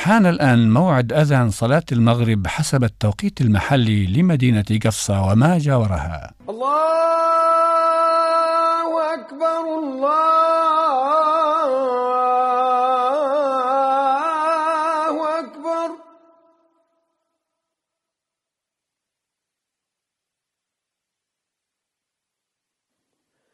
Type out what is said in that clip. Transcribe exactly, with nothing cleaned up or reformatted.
حان الآن موعد أذان صلاة المغرب حسب التوقيت المحلي لمدينة قفصة وما جاورها. الله أكبر الله